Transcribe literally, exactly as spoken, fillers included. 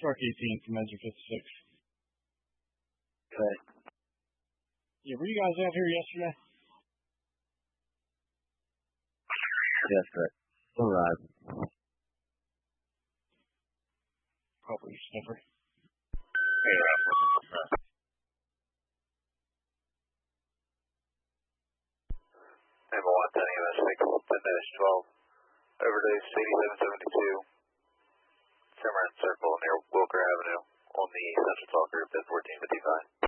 Truck eighteen from engine fifty-six. Okay. Yeah, were you guys out here yesterday? Yes, sir. All right. Probably sniffer. Hey, Ralph, looking for press. Number one, ten U S six, ten dash twelve. Overdose eighty-seven seventy-two. Cimarron Circle near Wilker Avenue on the Central Talk Group at fourteen fifty-five.